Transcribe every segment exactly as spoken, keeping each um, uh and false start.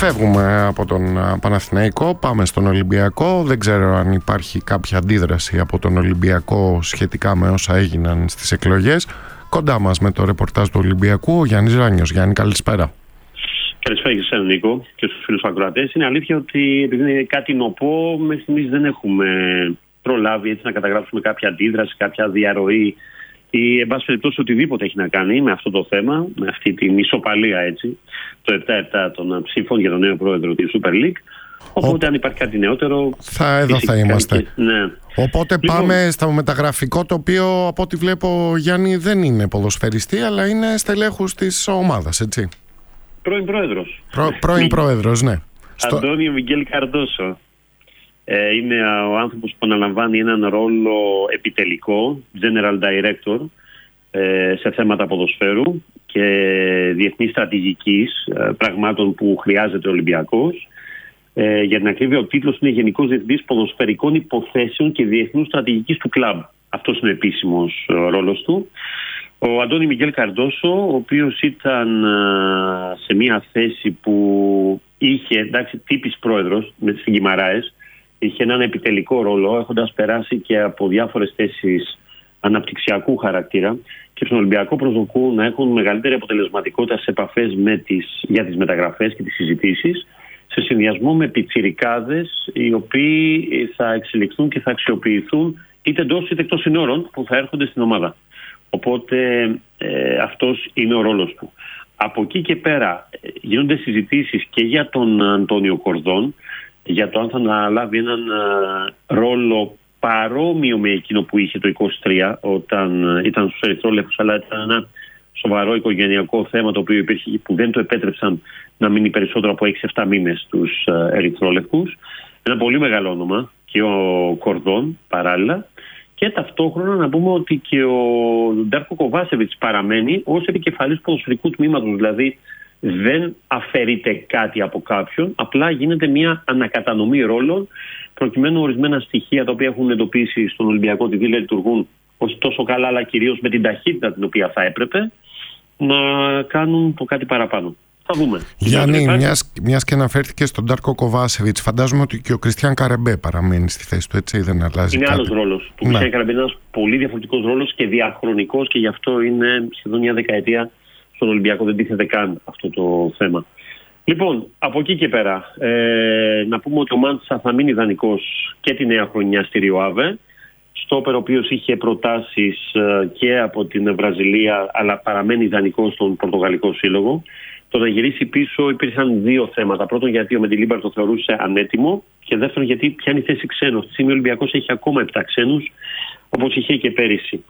Ξεφεύγουμε από τον Παναθηναϊκό, πάμε στον Ολυμπιακό. Δεν ξέρω αν υπάρχει κάποια αντίδραση από τον Ολυμπιακό σχετικά με όσα έγιναν στις εκλογές. Κοντά μας με το ρεπορτάζ του Ολυμπιακού, ο Γιάννης Ράνιος. Γιάννη, καλησπέρα. Καλησπέρα και σε εσένα, Νίκο, και στους φίλους ακροατές. Είναι αλήθεια ότι επειδή είναι κάτι νοπό, μέχρι στιγμής δεν έχουμε προλάβει έτσι να καταγράψουμε κάποια αντίδραση, κάποια διαρροή ή, εν πάση περιπτώσει, οτιδήποτε έχει να κάνει με αυτό το θέμα, με αυτή την ισοπαλία, έτσι, το επτά επτά των ψήφων για τον νέο πρόεδρο της Super League. Οπότε, Ο... αν υπάρχει κάτι νεότερο. Θα εδώ θα είμαστε. Και... Ναι. Οπότε λοιπόν, πάμε στο μεταγραφικό, το οποίο από ό,τι βλέπω, Γιάννη, δεν είναι ποδοσφαιριστή, αλλά είναι στελέχους της ομάδας, έτσι. Πρώην πρόεδρος. Προ... Πρώην πρόεδρος, ναι. Αντώνιο Μιγγέλ Καρντόσο. Ε, είναι ο άνθρωπος που αναλαμβάνει έναν ρόλο επιτελικό, General Director, ε, σε θέματα ποδοσφαίρου και διεθνής στρατηγικής, ε, πραγμάτων που χρειάζεται ο Ολυμπιακός. Ε, για την ακρίβεια, ο τίτλος είναι Γενικός Διευθυντής Ποδοσφαιρικών Υποθέσεων και Διεθνούς Στρατηγικής του κλαμπ. Αυτός είναι ο επίσημος ε, ρόλος του. Ο Αντώνιο Μιγγέλ Καρντόσο, ο οποίος ήταν ε, σε μια θέση που είχε, εντάξει, τύπης πρόεδρος με τις Γκυμαράες, είχε έναν επιτελικό ρόλο, έχοντας περάσει και από διάφορες θέσεις αναπτυξιακού χαρακτήρα, και στον Ολυμπιακό προσδοκούν να έχουν μεγαλύτερη αποτελεσματικότητα σε επαφές με τις, για τις μεταγραφές και τις συζητήσεις, σε συνδυασμό με πιτσιρικάδες οι οποίοι θα εξελιχθούν και θα αξιοποιηθούν είτε εντός είτε εκτός συνόρων που θα έρχονται στην ομάδα. Οπότε ε, αυτός είναι ο ρόλος του. Από εκεί και πέρα ε, γίνονται συζητήσεις και για τον Αντώνιο Κορδόν, για το αν θα αναλάβει έναν ε, ρόλο παρόμοιο με εκείνο που είχε το είκοσι τρία όταν ε, ήταν στους ερυθρόλευκους, αλλά ήταν ένα σοβαρό οικογενειακό θέμα το οποίο υπήρχε, που δεν το επέτρεψαν να μείνει περισσότερο από έξι επτά μήνες στους ε, ερυθρόλευκους. Ένα πολύ μεγάλο όνομα και ο Κορδόν παράλληλα. Και ταυτόχρονα να πούμε ότι και ο Ντάρκο Κοβάσεβιτς παραμένει ως επικεφαλής ποδοσφαιρικού τμήματος, δηλαδή δεν αφαιρείται κάτι από κάποιον, απλά γίνεται μια ανακατανομή ρόλων προκειμένου ορισμένα στοιχεία τα οποία έχουν εντοπίσει στον Ολυμπιακό ότι δεν λειτουργούν όχι τόσο καλά, αλλά κυρίως με την ταχύτητα την οποία θα έπρεπε να κάνουν το κάτι παραπάνω. Θα δούμε. Γιάννη, μιας, μιας και αναφέρθηκε στον Ντάρκο Κοβάσεβιτς, φαντάζομαι ότι και ο Κριστιαν Καρεμπέ παραμένει στη θέση του, έτσι, δεν αλλάζει. Είναι κάτι. άλλος ρόλος. Ο Κριστιαν Καρεμπέ είναι ένας πολύ διαφορετικός ρόλος και διαχρονικός, και γι' αυτό είναι σχεδόν μια δεκαετία στον Ολυμπιακό, δεν τίθεται καν αυτό το θέμα. Λοιπόν, από εκεί και πέρα, ε, να πούμε ότι ο Μάντσα θα μείνει δανεικός και τη νέα χρονιά στη Ριο Άβε. Στόπερ ο οποίος είχε προτάσεις ε, και από την Βραζιλία, αλλά παραμένει δανεικός στον Πορτογαλικό Σύλλογο. Το να γυρίσει πίσω υπήρχαν δύο θέματα. Πρώτον, γιατί ο Μεντιλίμπαρ το θεωρούσε ανέτοιμο, και δεύτερον, γιατί πιάνει θέση ξένο. Αυτή τη στιγμή ο Ολυμπιακός έχει ακόμα επτά ξένους, όπως είχε και πέρυσι.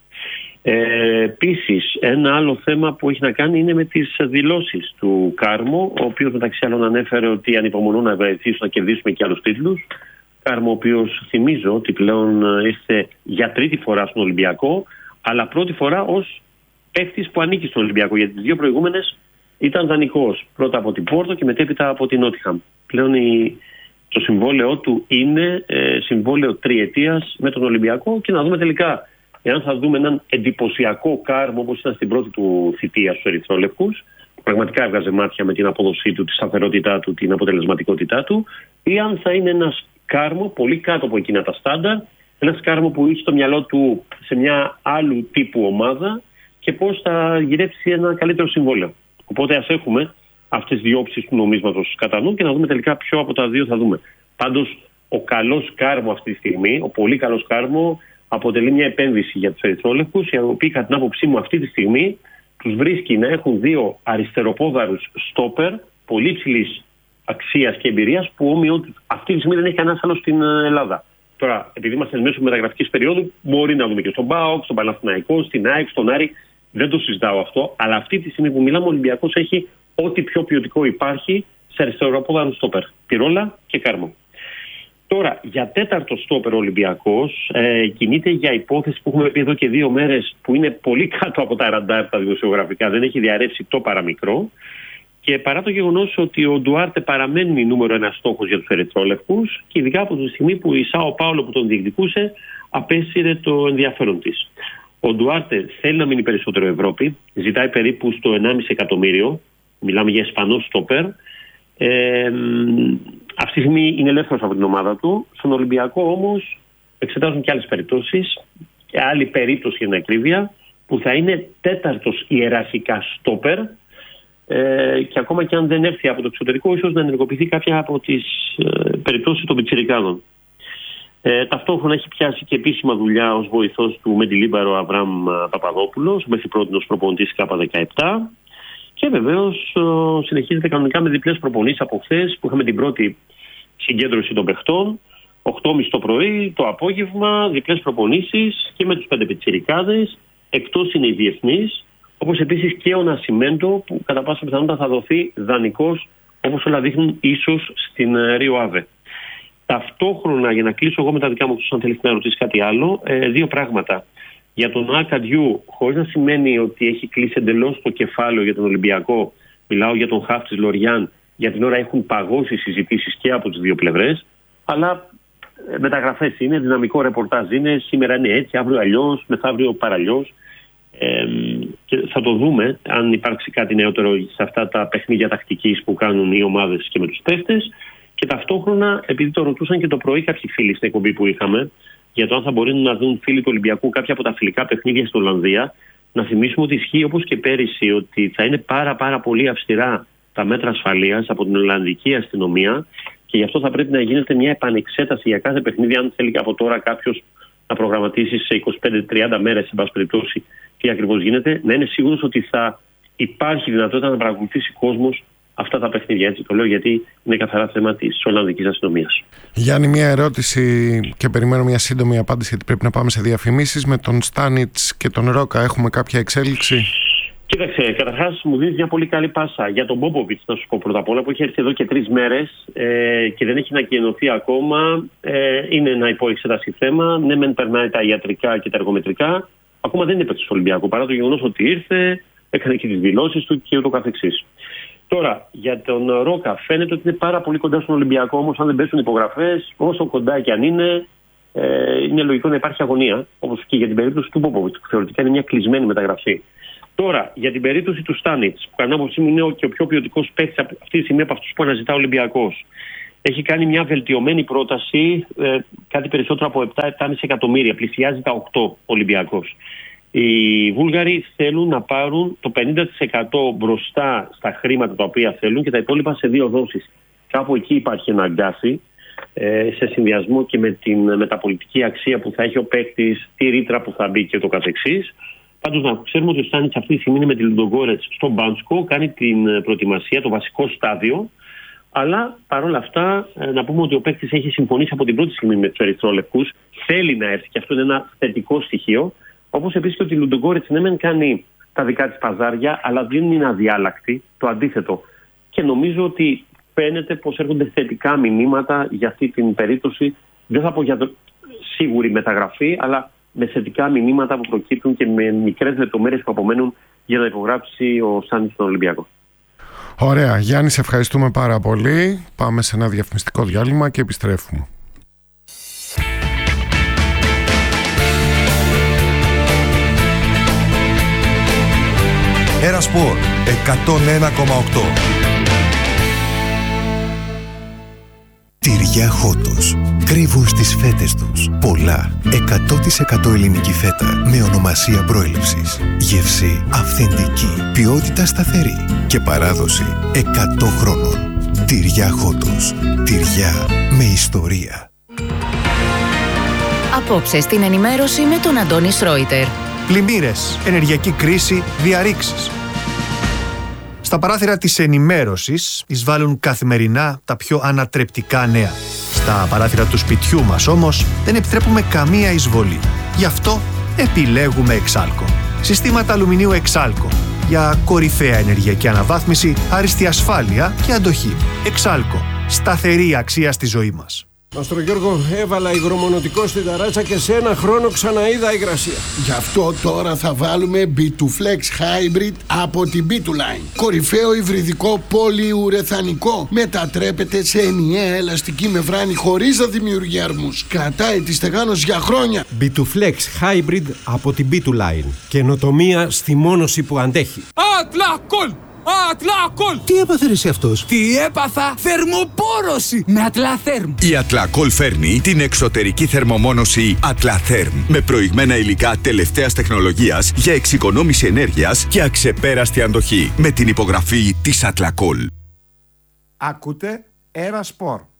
Ε, επίσης, ένα άλλο θέμα που έχει να κάνει είναι με τις δηλώσεις του Κάρμο, ο οποίος μεταξύ άλλων ανέφερε ότι ανυπομονούν να βοηθήσουν να κερδίσουμε και άλλους τίτλους. Κάρμο, ο οποίος θυμίζω ότι πλέον ήρθε για τρίτη φορά στον Ολυμπιακό, αλλά πρώτη φορά ως παίκτης που ανήκει στον Ολυμπιακό, γιατί τις δύο προηγούμενες ήταν δανεικός. Πρώτα από την Πόρτο και μετέπειτα από την Νότιχαμ. Πλέον η, το συμβόλαιό του είναι ε, συμβόλαιο τριετίας με τον Ολυμπιακό, και να δούμε τελικά εάν θα δούμε έναν εντυπωσιακό Κάρμο όπως ήταν στην πρώτη του θητεία στους ερυθρόλευκους, που πραγματικά έβγαζε μάτια με την απόδοσή του, τη σταθερότητά του, την αποτελεσματικότητά του, ή αν θα είναι ένας Κάρμο πολύ κάτω από εκείνα τα στάνταρ, ένας Κάρμο που είχε στο μυαλό του σε μια άλλου τύπου ομάδα και πώς θα γυρέψει ένα καλύτερο συμβόλαιο. Οπότε ας έχουμε αυτές τις δύο όψεις του νομίσματος κατά νου και να δούμε τελικά ποιο από τα δύο θα δούμε. Πάντως, ο καλός Κάρμο αυτή τη στιγμή, ο πολύ καλός Κάρμο, αποτελεί μια επένδυση για τους ερυθρόλευκους, οι οποίοι κατά την άποψή μου αυτή τη στιγμή τους βρίσκει να έχουν δύο αριστεροπόδαρους στόπερ πολύ ψηλής αξίας και εμπειρίας, που όμοιο αυτή τη στιγμή δεν έχει κανένας άλλος στην Ελλάδα. Τώρα, επειδή είμαστε μέσω μεταγραφικής περίοδου, μπορεί να δούμε και στον ΠΑΟΚ, στον Παναθηναϊκό, στην ΑΕΚ, στον Άρη. Δεν το συζητάω αυτό, αλλά αυτή τη στιγμή που μιλάμε, ο Ολυμπιακός έχει ό,τι πιο ποιοτικό υπάρχει σε αριστεροπόδαρους στόπερ. Πυρόλα και Κάρμο. Τώρα, για τέταρτο στόπερ ο Ολυμπιακός ε, κινείται για υπόθεση που έχουμε πει εδώ και δύο μέρες, που είναι πολύ κάτω από τα ραντάρ τα δημοσιογραφικά, δεν έχει διαρρεύσει το παραμικρό. Και παρά το γεγονός ότι ο Ντουάρτε παραμένει νούμερο ένα στόχος για τους ερυθρόλευκους, και ειδικά από τη στιγμή που η Σάο Πάολο που τον διεκδικούσε απέσυρε το ενδιαφέρον της. Ο Ντουάρτε θέλει να μείνει περισσότερο Ευρώπη, ζητάει περίπου στο ενάμιση εκατομμύριο, μιλάμε για Ισπανό στόπερ, Ε, αυτή τη στιγμή είναι ελεύθερος από την ομάδα του. Στον Ολυμπιακό όμως εξετάζουν και άλλες περιπτώσεις, και άλλη περίπτωση για την ακρίβεια, που θα είναι τέταρτος ιεραρχικά στόπερ, ε, και ακόμα και αν δεν έρθει από το εξωτερικό, ίσως να ενεργοποιηθεί κάποια από τις ε, περιπτώσεις των πιτσιρικάδων. Ε, ταυτόχρονα έχει πιάσει και επίσημα δουλειά ως βοηθός του Μεντιλίμπαρο Αβραάμ Παπαδόπουλος, μέχρι πρώτη προπονητής ΚΑΠΑ δεκαεπτά. Και βεβαίως ε, συνεχίζεται κανονικά με διπλές προπονήσεις από χθες, που είχαμε την πρώτη συγκέντρωση των παιχτών, οκτώ και μισή το πρωί, το απόγευμα, διπλές προπονήσεις και με τους πέντε πιτσιρικάδες, εκτός είναι οι διεθνείς, όπως επίσης και ο Νασιμέντο, που κατά πάσα πιθανότητα θα δοθεί δανεικός, όπως όλα δείχνουν, ίσως στην Ρίο Αβε. Ταυτόχρονα, για να κλείσω εγώ με τα δικά μου, αν θέλει να ρωτήσει κάτι άλλο, ε, δύο πράγματα. Για τον Ακαντιού, χωρίς να σημαίνει ότι έχει κλείσει εντελώς το κεφάλαιο για τον Ολυμπιακό, μιλάω για τον χαφ της Λοριάν, για την ώρα έχουν παγώσει συζητήσεις και από τις δύο πλευρές, αλλά μεταγραφές είναι, δυναμικό ρεπορτάζ είναι, σήμερα είναι έτσι, αύριο αλλιώς, μεθαύριο παραλλιώς. Ε, και θα το δούμε αν υπάρξει κάτι νεότερο σε αυτά τα παιχνίδια τακτικής που κάνουν οι ομάδες και με τους παίχτες. Και ταυτόχρονα, επειδή το ρωτούσαν και το πρωί κάποιοι φίλοι στην εκπομπή που είχαμε, για το αν θα μπορεί να δουν φίλοι του Ολυμπιακού κάποια από τα φιλικά παιχνίδια στην Ολλανδία, να θυμίσουμε ότι ισχύει όπως και πέρυσι ότι θα είναι πάρα πάρα πολύ αυστηρά τα μέτρα ασφαλείας από την Ολλανδική αστυνομία, και γι' αυτό θα πρέπει να γίνεται μια επανεξέταση για κάθε παιχνίδι, αν θέλει από τώρα κάποιος να προγραμματίσει σε είκοσι πέντε με τριάντα μέρες, σε πάση περιπτώσει, τι ακριβώς γίνεται, να είναι σίγουρος ότι θα υπάρχει δυνατότητα να παρακολουθήσει κόσμος αυτά τα παιχνίδια. Έτσι το λέω γιατί είναι καθαρά θέμα της Ολλανδικής αστυνομίας. Γιάννη, μια ερώτηση και περιμένω μια σύντομη απάντηση, γιατί πρέπει να πάμε σε διαφημίσεις. Με τον Στάνιτς και τον Ρόκα έχουμε κάποια εξέλιξη? Κοίταξε, καταρχάς μου δίνει μια πολύ καλή πάσα για τον Μπόμποβιτς, να σου πω πρώτα απ' όλα, που έχει έρθει εδώ και τρεις μέρες ε, και δεν έχει ανακοινωθεί ακόμα. Ε, είναι ένα υποεξέταση θέμα. Ναι, μεν περνάει τα ιατρικά και τα εργομετρικά. Ακόμα δεν είναι παίκτης του Ολυμπιακού, παρά το γεγονός ότι ήρθε, έκανε και τις δηλώσεις του και ούτω καθεξής. Τώρα, για τον Ρόκα, φαίνεται ότι είναι πάρα πολύ κοντά στον Ολυμπιακό, όμως αν δεν πέσουν υπογραφές, όσο κοντά και αν είναι, ε, είναι λογικό να υπάρχει αγωνία, όπως και για την περίπτωση του Μπόμποβιτς, που θεωρητικά είναι μια κλεισμένη μεταγραφή. Τώρα, για την περίπτωση του Στάνιτς, που κατά άποψή μου είναι και ο πιο ποιοτικός παίκτης αυτή τη στιγμή από αυτούς που αναζητά ο Ολυμπιακός, έχει κάνει μια βελτιωμένη πρόταση, ε, κάτι περισσότερο από επτά με επτά και μισό εκατομμύρια, πλησιάζει τα οκτώ Ολυμπιακός. Οι Βούλγαροι θέλουν να πάρουν το πενήντα τοις εκατό μπροστά στα χρήματα τα οποία θέλουν και τα υπόλοιπα σε δύο δόσεις. Κάπου εκεί υπάρχει ένα αγκάθι, ε, σε συνδυασμό και με την μεταπολιτική αξία που θα έχει ο παίκτης, τη ρήτρα που θα μπει και το καθεξής. Πάντως να ξέρουμε ότι ο Στάνιτς αυτή τη στιγμή είναι με τη Λουντογκόρετς στο Μπάνσκο, κάνει την προετοιμασία, το βασικό στάδιο. Αλλά παρόλα αυτά, να πούμε ότι ο παίκτης έχει συμφωνήσει από την πρώτη στιγμή με τους ερυθρόλευκους, θέλει να έρθει και αυτό είναι ένα θετικό στοιχείο. Όπως επίσης και ότι η Λουντογκόρετς ναι μεν κάνει τα δικά της παζάρια, αλλά δεν είναι αδιάλακτη, το αντίθετο. Και νομίζω ότι φαίνεται πως έρχονται θετικά μηνύματα για αυτή την περίπτωση. Δεν θα πω για το σίγουρη μεταγραφή, αλλά με θετικά μηνύματα που προκύπτουν και με μικρές λεπτομέρειες που απομένουν για να υπογράψει ο Στάνιτς στον Ολυμπιακό. Ωραία. Γιάννη, σε ευχαριστούμε πάρα πολύ. Πάμε σε ένα διαφημιστικό διάλειμμα και επιστρέφουμε. Ένα Σπορ εκατόν ένα κόμμα οκτώ. Τυριά Χότος. Κρύβουν στις φέτες τους πολλά εκατό τοις εκατό ελληνική φέτα με ονομασία προέλευσης. Γεύση αυθεντική, ποιότητα σταθερή και παράδοση εκατό χρόνων. Τυριά Χότος. Τυριά με ιστορία. Απόψε στην ενημέρωση με τον Αντώνη Σρόιτερ. Πλημμύρες, ενεργειακή κρίση, διαρρήξεις. Στα παράθυρα της ενημέρωσης εισβάλλουν καθημερινά τα πιο ανατρεπτικά νέα. Στα παράθυρα του σπιτιού μας όμως δεν επιτρέπουμε καμία εισβολή. Γι' αυτό επιλέγουμε Εξάλκο. Συστήματα αλουμινίου Εξάλκο για κορυφαία ενεργειακή αναβάθμιση, άριστη ασφάλεια και αντοχή. Εξάλκο. Σταθερή αξία στη ζωή μας. Μαστρο Γιώργο, έβαλα υγρομονωτικό στην ταράτσα και σε ένα χρόνο ξαναείδα υγρασία. Γι' αυτό τώρα θα βάλουμε μπι τού Flex Hybrid από την μπι τού Line. Κορυφαίο υβριδικό πολυουρεθανικό. Μετατρέπεται σε ενιαία ελαστική μεμβράνη χωρίς να δημιουργεί αρμούς. Κρατάει τη στεγάνωση για χρόνια. μπι τού Flex Hybrid από την μπι τού Line. Καινοτομία στη μόνωση που αντέχει. Ατλακόλ! Ατλακόλ! Τι έπαθε εσύ αυτός? Τι έπαθα? Θερμοπόρωση με Ατλαθέρμ. Η Ατλακόλ φέρνει την εξωτερική θερμομόνωση Ατλαθέρμ με προηγμένα υλικά τελευταίας τεχνολογίας για εξοικονόμηση ενέργειας και αξεπέραστη αντοχή με την υπογραφή της Ατλακόλ. Ακούτε Era Sport.